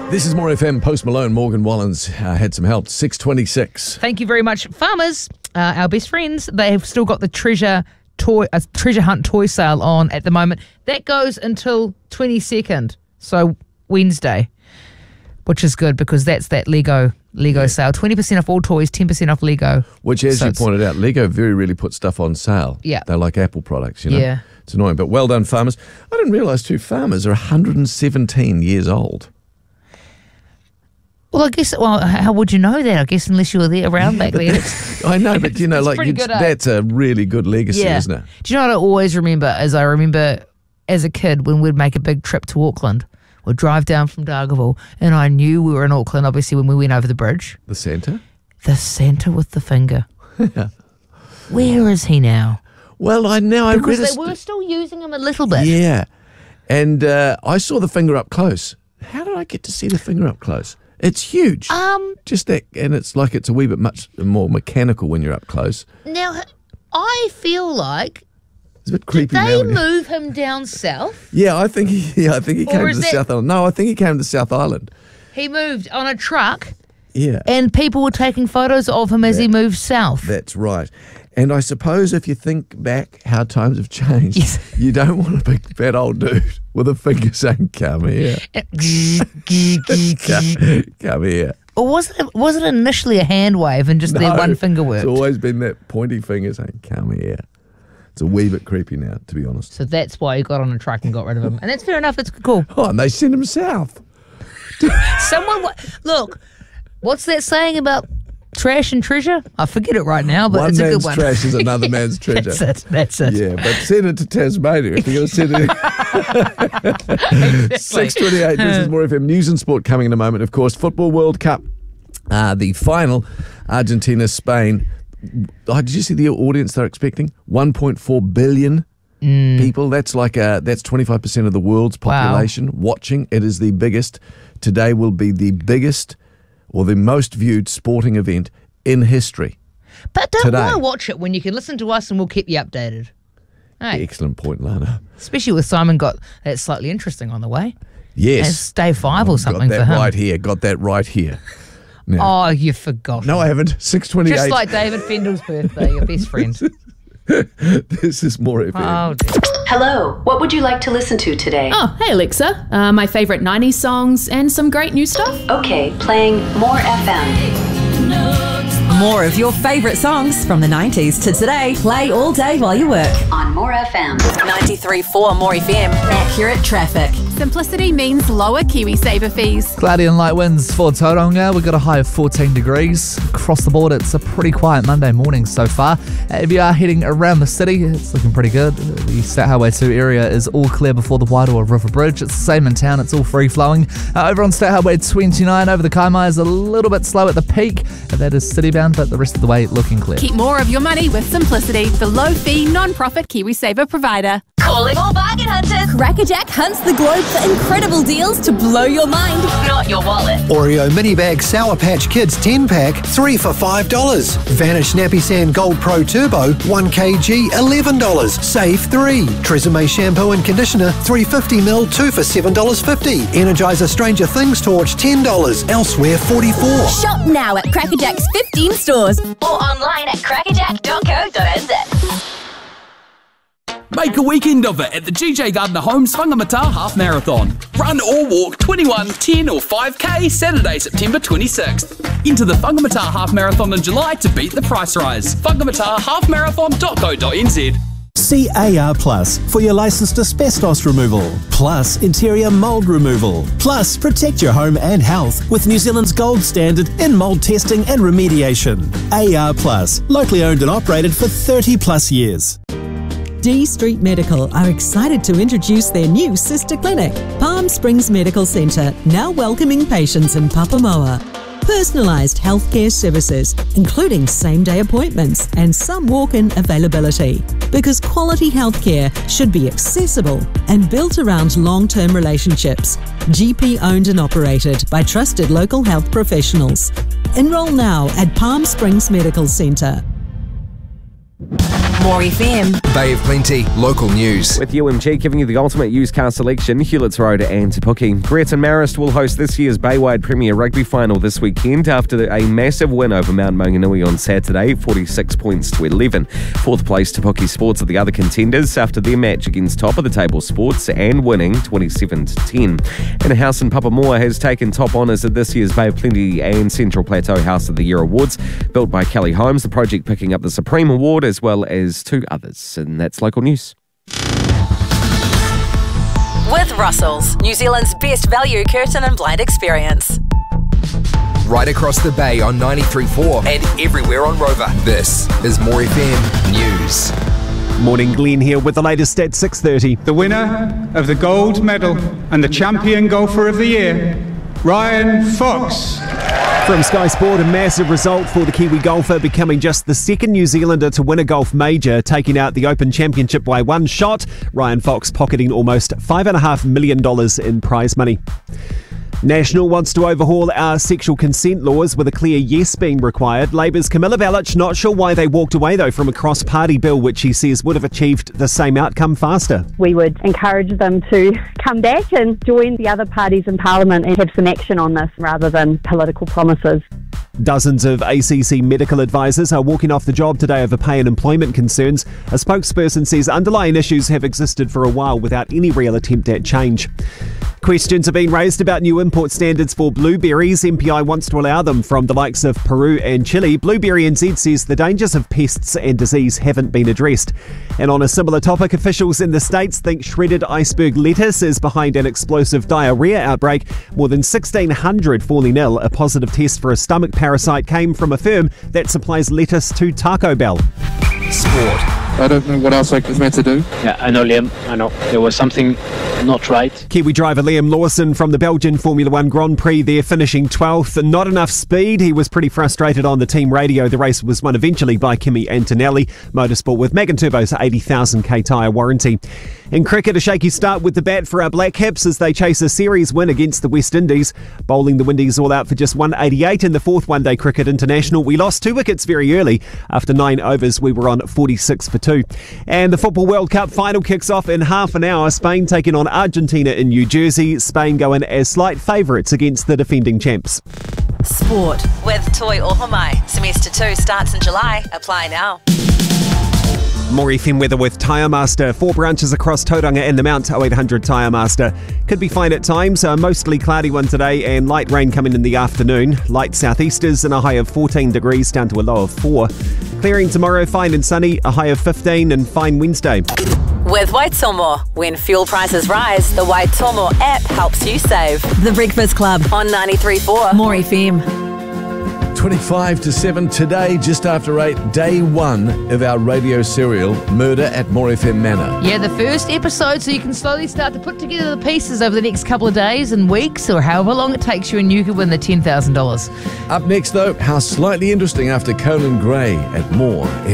This is More FM. Post Malone, Morgan Wallens had some help. 6:26. Thank you very much. Farmers, our best friends, they have still got the treasure hunt toy sale on at the moment. That goes until 22nd, so Wednesday, which is good because that's that Lego sale. 20% off all toys, 10% off Lego. Which, as you pointed out, Lego very rarely put stuff on sale. Yeah. They're like Apple products, you know. Yeah. It's annoying, but well done, farmers. I didn't realise, too, farmers are 117 years old. Well, how would you know that? I guess unless you were there around back then. I know, but you know, that's a really good legacy, isn't it? Do you know what I always remember? I remember as a kid when we'd make a big trip to Auckland, we'd drive down from Dargaville, and I knew we were in Auckland, obviously, when we went over the bridge. The Santa? The Santa with the finger. Where is he now? Well, because they were still using him a little bit. Yeah, and I saw the finger up close. How did I get to see the finger up close? It's huge. Just that, and it's like it's a wee bit much more mechanical when you're up close. Now, I feel like it's a bit creepy. Did they move him down south? Yeah, I think he came to the South Island. No, I think he came to South Island. He moved on a truck. Yeah, and people were taking photos of him as he moved south. That's right. And I suppose if you think back how times have changed, you don't want a big fat old dude with a finger saying, "Come here." Come here. Or was it initially a hand wave and just their one finger worked? It's always been that pointy finger saying, "Come here." It's a wee bit creepy now, to be honest. So that's why he got on a truck and got rid of him. And that's fair enough. It's cool. Oh, and they sent him south. Look, what's that saying about trash and treasure? I forget it right now, but it's a good one. One man's trash is another man's treasure. That's it. Yeah, but send it to Tasmania if you're going to send it. 6:28, this is More FM. News and sport coming in a moment, of course. Football World Cup, the final, Argentina, Spain. Did you see the audience they're expecting? 1.4 billion people. That's 25% of the world's population watching. It is the biggest. Today will be the biggest or the most viewed sporting event in history. But why watch it when you can listen to us and we'll keep you updated? Hey. Excellent point, Lana. Especially with Simon got that slightly interesting on the way. Yes. It's day 5 or something for him. Got that right here. Now, oh, you forgot. No, I haven't. 6:28. Just like David Fendel's birthday, your best friend. This is More FM. Oh, dear. Hello, what would you like to listen to today? Oh, hey Alexa. My favourite 90s songs and some great new stuff. Okay, playing More FM. More of your favourite songs from the 90s to today. Play all day while you work. On More FM. 93.4 More FM. Accurate traffic. Simplicity means lower KiwiSaver fees. Cloudy and light winds for Tauranga. We've got a high of 14 degrees. Across the board, it's a pretty quiet Monday morning so far. If you are heading around the city, it's looking pretty good. The State Highway 2 area is all clear before the Wairoa River Bridge. It's the same in town. It's all free-flowing. Over on State Highway 29, over the Kaimai is a little bit slow at the peak. That is city-bound, but the rest of the way looking clear. Keep more of your money with Simplicity, the low-fee, non-profit KiwiSaver provider. Calling all bargain hunters. Crackerjack hunts the globe for incredible deals to blow your mind, not your wallet. Oreo Mini Bag Sour Patch Kids 10-pack, 3 for $5. Vanish Nappy Sand Gold Pro Turbo, 1 kg, $11. Save 3. Tresemme Shampoo and Conditioner, 350ml, 2 for $7.50. Energizer Stranger Things Torch, $10. Elsewhere, $44. Shop now at Crackerjack's 15 stores or online at crackerjack.co.nz. Make a weekend of it at the GJ Gardner Homes Whangamata Half Marathon. Run or walk 21, 10 or 5k Saturday, September 26th. Enter the Whangamata Half Marathon in July to beat the price rise. whangamatahalfmarathon.co.nz. See AR Plus for your licensed asbestos removal, plus interior mould removal, plus protect your home and health with New Zealand's gold standard in mould testing and remediation. AR Plus, locally owned and operated for 30 plus years. D Street Medical are excited to introduce their new sister clinic, Palm Springs Medical Centre, now welcoming patients in Papamoa. Personalised healthcare services, including same-day appointments and some walk-in availability. Because quality healthcare should be accessible and built around long-term relationships. GP owned and operated by trusted local health professionals. Enroll now at Palm Springs Medical Centre. More FM. Bay of Plenty, local news. With UMG giving you the ultimate used car selection, Hewletts Road and Te Puke. Brereton Marist will host this year's Baywide Premier Rugby final this weekend after a massive win over Mount Maunganui on Saturday, 46 points to 11. Fourth place Te Puke Sports are the other contenders after their match against top of the table Sports and winning 27-10. And a house in Papamoa has taken top honours at this year's Bay of Plenty and Central Plateau House of the Year awards, built by Kelly Holmes, the project picking up the Supreme Award as well as two others. And that's local news. With Russell's, New Zealand's best value curtain and blind experience. Right across the bay on 93.4 and everywhere on Rover. This is More FM News. Morning, Glenn here with the latest at 6:30. The winner of the gold medal and the champion golfer of the year, Ryan Fox. From Sky Sport, a massive result for the Kiwi golfer, becoming just the second New Zealander to win a golf major, taking out the Open Championship by one shot. Ryan Fox pocketing almost $5.5 million in prize money. National wants to overhaul our sexual consent laws with a clear yes being required. Labour's Camilla Bellich not sure why they walked away though from a cross-party bill which he says would have achieved the same outcome faster. We would encourage them to come back and join the other parties in Parliament and have some action on this rather than political promises. Dozens of ACC medical advisors are walking off the job today over pay and employment concerns. A spokesperson says underlying issues have existed for a while without any real attempt at change. Questions have been raised about new import standards for blueberries. MPI wants to allow them from the likes of Peru and Chile. Blueberry NZ says the dangers of pests and disease haven't been addressed. And on a similar topic, officials in the States think shredded iceberg lettuce is behind an explosive diarrhea outbreak. More than 1,600 falling ill. A positive test for a stomach parasite came from a firm that supplies lettuce to Taco Bell. Sport. I don't know what else I was meant to do. Yeah, I know, Liam. I know. There was something not right. Kiwi driver Liam Lawson from the Belgian Formula One Grand Prix there, finishing 12th. Not enough speed. He was pretty frustrated on the team radio. The race was won eventually by Kimi Antonelli. Motorsport with Magan Turbo's 80,000k tyre warranty. In cricket, a shaky start with the bat for our Black Caps as they chase a series win against the West Indies. Bowling the Windies all out for just 188 in the fourth one-day cricket international. We lost 2 wickets very early. After 9 overs, we were on 46 for 2. And the Football World Cup final kicks off in half an hour. Spain taking on Argentina in New Jersey. Spain go in as slight favourites against the defending champs. Sport with Toi Ohomai. Semester 2 starts in July. Apply now. More FM weather with Tyre Master. 4 branches across Tauranga and the Mount. 0800 Tyre Master. Could be fine at times. A mostly cloudy one today and light rain coming in the afternoon. Light southeasters and a high of 14 degrees down to a low of 4. Clearing tomorrow, fine and sunny. A high of 15 and fine Wednesday. With Waitomo. When fuel prices rise, the Waitomo app helps you save. The Breakfast Club on 93.4 More FM. 25 to 7 today, just after 8, day 1 of our radio serial, Murder at More FM Manor. Yeah, the first episode, so you can slowly start to put together the pieces over the next couple of days and weeks, or however long it takes you, and you could win the $10,000. Up next, though, how slightly interesting after Conan Gray at More FM.